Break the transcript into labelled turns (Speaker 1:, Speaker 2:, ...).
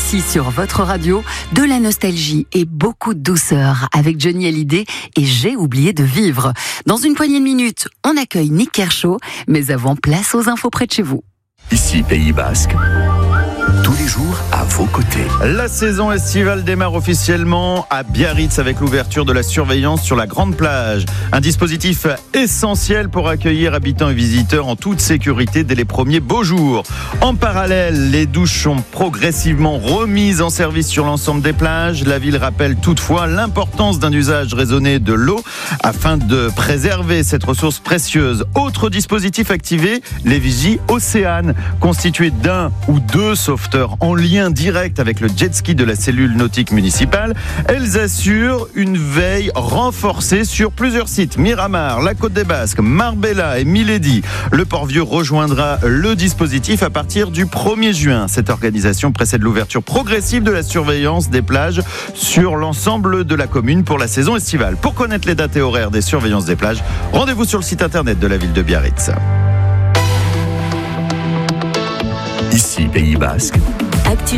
Speaker 1: ici sur votre radio, de la nostalgie et beaucoup de douceur avec Johnny Hallyday et J'ai oublié de vivre. Dans une poignée de minutes, on accueille Nick Kershaw, mais avant, place aux infos près de chez vous.
Speaker 2: Ici, Pays Basque, tous les jours à vos côtés.
Speaker 3: La saison estivale démarre officiellement à Biarritz avec l'ouverture de la surveillance sur la grande plage. Un dispositif essentiel pour accueillir habitants et visiteurs en toute sécurité dès les premiers beaux jours. En parallèle, les douches sont progressivement remises en service sur l'ensemble des plages. La ville rappelle toutefois l'importance d'un usage raisonné de l'eau afin de préserver cette ressource précieuse. Autre dispositif activé, les vigies Océane, constituées d'un ou deux sauveteurs en lien direct avec le jet ski de la cellule nautique municipale. Elles assurent une veille renforcée sur plusieurs sites. Miramar, la Côte des Basques, Marbella et Milady. Le Port-Vieux rejoindra le dispositif à partir du 1er juin. Cette organisation précède l'ouverture progressive de la surveillance des plages sur l'ensemble de la commune pour la saison estivale. Pour connaître les dates et horaires des surveillances des plages, rendez-vous sur le site internet de la ville de Biarritz.
Speaker 2: Ici, Pays Basque.